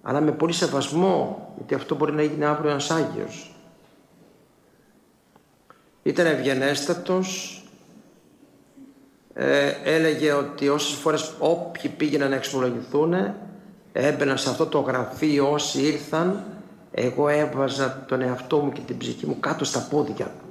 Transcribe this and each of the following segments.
αλλά με πολύ σεβασμό, γιατί αυτό μπορεί να γίνει αύριο ένας Άγιος. Ήταν ευγενέστατος, έλεγε ότι όσες φορές όποιοι πήγαιναν να εξομολογηθούν, έμπαιναν σε αυτό το γραφείο όσοι ήρθαν, εγώ έβαζα τον εαυτό μου και την ψυχή μου κάτω στα πόδια του.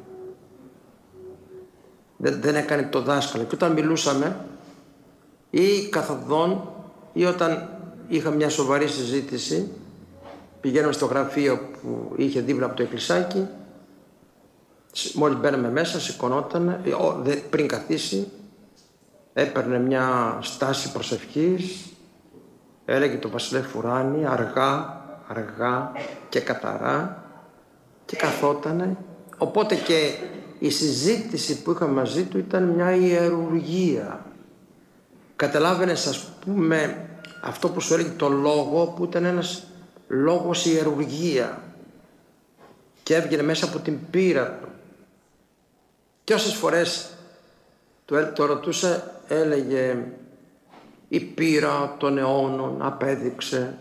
Δεν έκανε το δάσκαλο. Και όταν μιλούσαμε ή καθοδόν ή όταν είχα μια σοβαρή συζήτηση, πηγαίναμε στο γραφείο που είχε δίπλα από το εκκλησάκι, μόλις μπαίναμε μέσα σηκωνόταν, πριν καθίσει έπαιρνε μια στάση προσευχής, έλεγε το Βασιλεύ Φουράνη αργά και καθαρά και καθότανε. Οπότε και η συζήτηση που είχαμε μαζί του ήταν μια ιερουργία. Καταλάβαινες, ας πούμε, αυτό που σου έλεγε το λόγο, που ήταν ένας λόγος ιερουργία και έβγαινε μέσα από την πείρα του. Και όσες φορές το ρωτούσε, έλεγε η πείρα των αιώνων απέδειξε.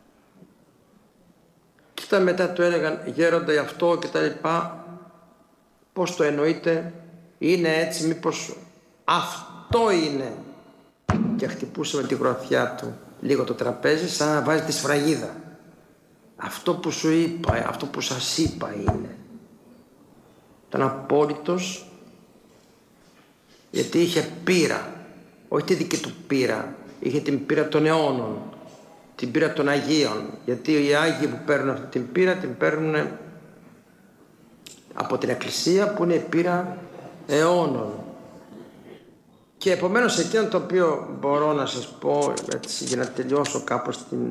Και όταν μετά του έλεγαν γέροντα αυτό και τα λοιπά, πώς το εννοείτε, είναι έτσι, μήπως αυτό είναι? Και χτυπούσε με τη γροθιά του λίγο το τραπέζι, σαν να βάζει τη σφραγίδα. Αυτό που σου είπα, αυτό που σας είπα είναι. Ήταν απόλυτος, γιατί είχε πείρα, όχι τη δική του πείρα, είχε την πείρα των αιώνων, την πείρα των Αγίων, γιατί οι Άγιοι που παίρνουν αυτή την πείρα την παίρνουν από την Εκκλησία, που είναι η πείρα αιώνων. Και επομένως εκείνο το οποίο μπορώ να σας πω, έτσι, για να τελειώσω κάπως την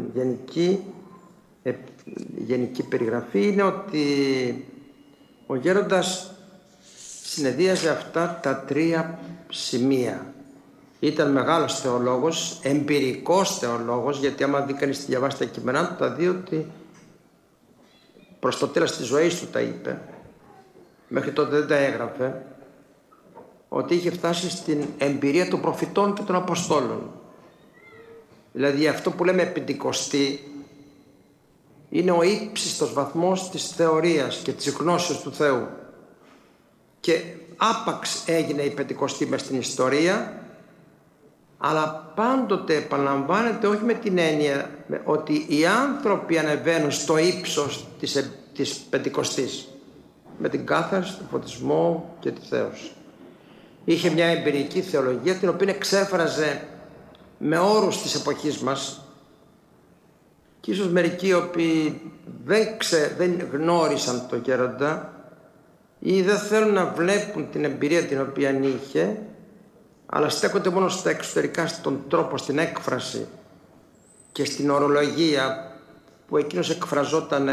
γενική περιγραφή, είναι ότι ο γέροντας συνεδίαζε αυτά τα τρία σημεία. Ήταν μεγάλος θεολόγος, εμπειρικός θεολόγος, γιατί άμα δει κανείς διαβάσει τα κείμενά του, θα δει ότι προς το τέλος της ζωής του τα είπε, μέχρι τότε δεν τα έγραφε, ότι είχε φτάσει στην εμπειρία των προφητών και των Αποστόλων. Δηλαδή αυτό που λέμε Πεντηκοστή είναι ο ύψιστος βαθμός της θεωρίας και της γνώσης του Θεού. Και άπαξ έγινε η Πεντηκοστή μες στην ιστορία, αλλά πάντοτε επαναλαμβάνεται όχι με την έννοια ότι οι άνθρωποι ανεβαίνουν στο ύψος της Πεντηκοστής, με την κάθαρση, τον φωτισμό και τη θέωση. Είχε μια εμπειρική θεολογία, την οποία εξέφραζε με όρους της εποχής μας, και ίσως μερικοί οι οποίοι δεν γνώρισαν τον γέροντα ή δεν θέλουν να βλέπουν την εμπειρία την οποία είχε, αλλά στέκονται μόνο στα εξωτερικά, στον τρόπο, στην έκφραση και στην ορολογία που εκείνος εκφραζόταν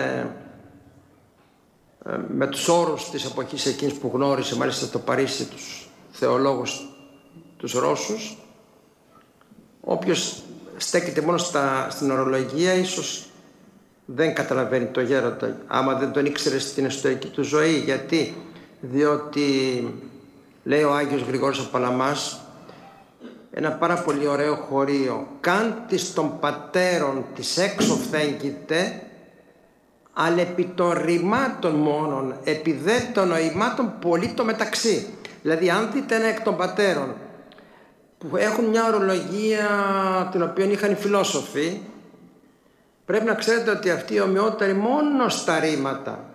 με τους όρους της εποχής εκείνης που γνώρισε, μάλιστα στο Παρίσι, τους θεολόγους τους Ρώσους. Όποιος στέκεται μόνο στην ορολογία ίσως δεν καταλαβαίνει το γέροντα, άμα δεν τον ήξερε στην ιστορική του ζωή. Γιατί? Διότι λέει ο Άγιος Γρηγόρης ο Παλαμάς ένα πάρα πολύ ωραίο χωρίο: «Καν της των πατέρων της έξω φθέγγιται, αλλά επί των ρημάτων μόνον, επί δε των νοημάτων πολύ το μεταξύ». Δηλαδή αν δείτε ένα εκ των πατέρων που έχουν μια ορολογία την οποία είχαν οι φιλόσοφοι, πρέπει να ξέρετε ότι αυτή η ομοιότητα είναι μόνο στα ρήματα,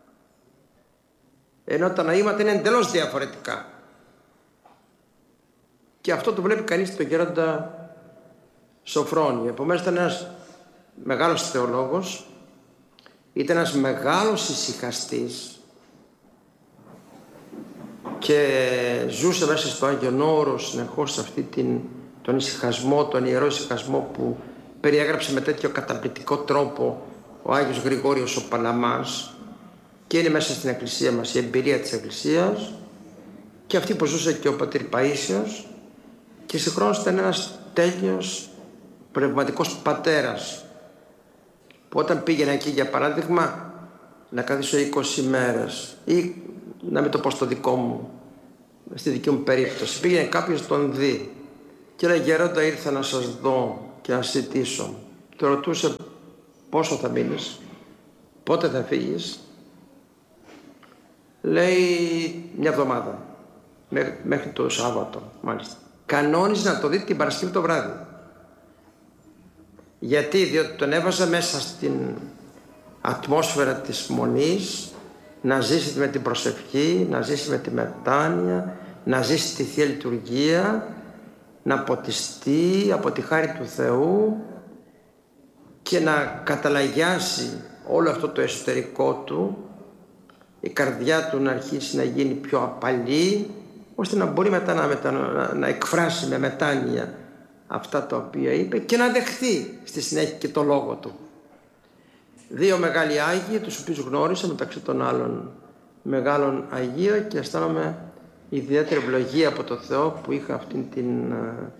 ενώ τα νοήματα είναι εντελώς διαφορετικά. Και αυτό το βλέπει κανείς στον γέροντα Σοφρόνη. Επομένως ήταν ένας μεγάλος θεολόγος, ήταν ένας μεγάλος ησυχαστής και ζούσε μέσα στο Άγιον Όρος συνεχώς αυτή τον ησυχασμό, τον ιερό ησυχασμό που περιέγραψε με τέτοιο καταπληκτικό τρόπο ο Άγιος Γρηγόριος ο Παλαμάς, και είναι μέσα στην Εκκλησία μας η εμπειρία της Εκκλησίας, και αυτή που ζούσε και ο πατήρ Παΐσιος, και συγχρόνως ήταν ένας τέλειος πνευματικός πατέρας, που όταν πήγαινε εκεί για παράδειγμα να καθίσω 20 μέρες ή να μην το πω στο δικό μου, στη δική μου περίπτωση, πήγαινε κάποιος τον δει και λέει: «Γέροντα, ήρθα να σας δω και να συζητήσω». Το ρωτούσε πόσο θα μείνεις, πότε θα φύγεις. Λέει μια εβδομάδα, μέχρι το Σάββατο μάλιστα. Κανόνιζε να το δει την Παρασκευή το βράδυ. Γιατί, διότι τον έβαζα μέσα στην ατμόσφαιρα της μονής, να ζήσει με την προσευχή, να ζήσει με τη μετάνοια, να ζήσει τη Θεία Λειτουργία, να ποτιστεί από τη χάρη του Θεού και να καταλαγιάσει όλο αυτό το εσωτερικό του, η καρδιά του να αρχίσει να γίνει πιο απαλή, ώστε να μπορεί μετά να εκφράσει με μετάνοια αυτά τα οποία είπε και να δεχθεί στη συνέχεια και το λόγο του. Δύο μεγάλοι Άγιοι, τους οποίους γνώρισα μεταξύ των άλλων μεγάλων Αγίων, και αισθάνομαι ιδιαίτερη ευλογία από το Θεό που είχα αυτήν την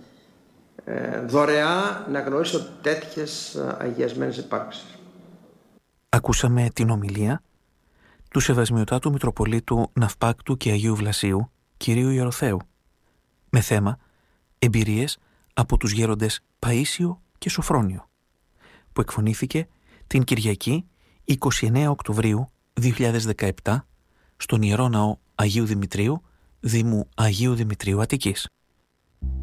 δωρεά να γνωρίσω τέτοιες αγιασμένες υπάρξεις. Ακούσαμε την ομιλία του Σεβασμιωτάτου Μητροπολίτου Ναυπάκτου και Αγίου Βλασίου, κυρίου Ιεροθέου, με θέμα «Εμπειρίες από τους γέροντες Παΐσιο και Σοφρόνιο», που εκφωνήθηκε την Κυριακή 29 Οκτωβρίου 2017 στον Ιερό Ναό Αγίου Δημητρίου, Δήμου Αγίου Δημητρίου Αττικής.